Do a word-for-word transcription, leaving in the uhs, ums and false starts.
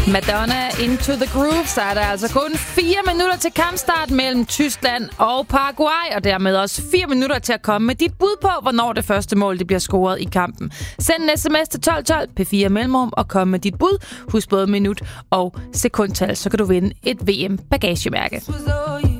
Madonna Into the Groove, så er der altså kun fire minutter til kampstart mellem Tyskland og Paraguay, og dermed også fire minutter til at komme med dit bud på, hvornår det første mål det bliver scoret i kampen. Send en sms til tolv tolv P fire mellemrum og kom med dit bud. Husk både minut og sekundtal, så kan du vinde et V M-bagagemærke.